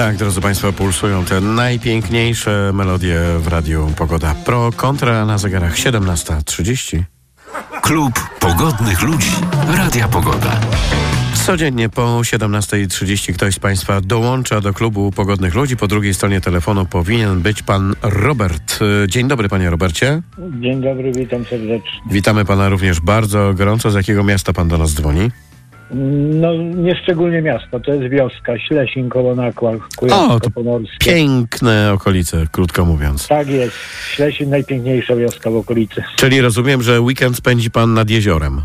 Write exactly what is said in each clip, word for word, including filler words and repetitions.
Tak, drodzy Państwo, pulsują te najpiękniejsze melodie w Radiu Pogoda Pro. Kontra na zegarach siedemnasta trzydzieści. Klub Pogodnych Ludzi Radia Pogoda. Codziennie po siedemnastej trzydzieści ktoś z Państwa dołącza do Klubu Pogodnych Ludzi. Po drugiej stronie telefonu powinien być Pan Robert. Dzień dobry, Panie Robercie. Dzień dobry, witam serdecznie. Witamy Pana również bardzo gorąco. Z jakiego miasta Pan do nas dzwoni? No, nie szczególnie miasto, to jest wioska, Ślesin koło Nakła, Kujawsko-Pomorskie. Piękne okolice, krótko mówiąc. Tak jest, Ślesin najpiękniejsza wioska w okolicy. Czyli rozumiem, że weekend spędzi Pan nad jeziorem.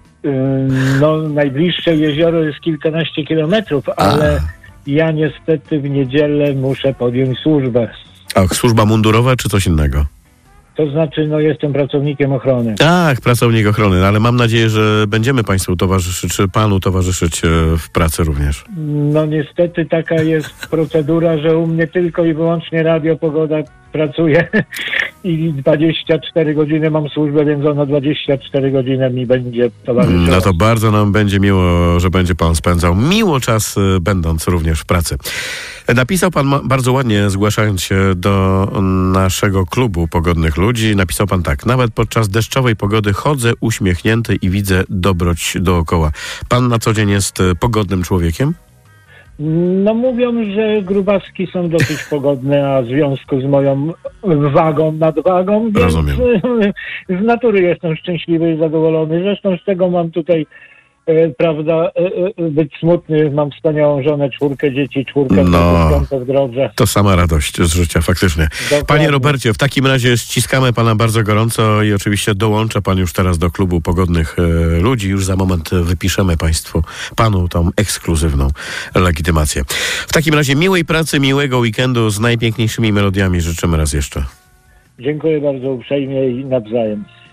No, najbliższe jezioro jest kilkanaście kilometrów, ale A. ja niestety w niedzielę muszę podjąć służbę. A służba mundurowa czy coś innego? To znaczy, no jestem pracownikiem ochrony. Tak, pracownik ochrony, no, ale mam nadzieję, że będziemy Państwu towarzyszyć, czy Panu towarzyszyć w pracy również. No niestety taka jest procedura, że u mnie tylko i wyłącznie Radio Pogoda pracuje i dwadzieścia cztery godziny mam służbę, więc ona dwadzieścia cztery godziny mi będzie towarzyszyła. No to bardzo nam będzie miło, że będzie Pan spędzał miło czas, będąc również w pracy. Napisał Pan bardzo ładnie, zgłaszając się do naszego Klubu Pogodnych Ludzi. Napisał Pan tak: nawet podczas deszczowej pogody chodzę uśmiechnięty i widzę dobroć dookoła. Pan na co dzień jest pogodnym człowiekiem? No mówią, że grubaski są dosyć pogodne, a w związku z moją wagą, nadwagą, więc Rozumiem. z natury jestem szczęśliwy i zadowolony. Zresztą z tego mam tutaj E, prawda, e, e, być smutny. Mam wspaniałą żonę, czwórkę dzieci, czwórkę no, w drodze. To sama radość z życia, faktycznie. Dokładnie. Panie Robercie, w takim razie ściskamy Pana bardzo gorąco i oczywiście dołącza Pan już teraz do Klubu Pogodnych e, Ludzi. Już za moment wypiszemy Państwu, Panu tą ekskluzywną legitymację. W takim razie miłej pracy, miłego weekendu z najpiękniejszymi melodiami życzymy raz jeszcze. Dziękuję bardzo uprzejmie i nawzajem.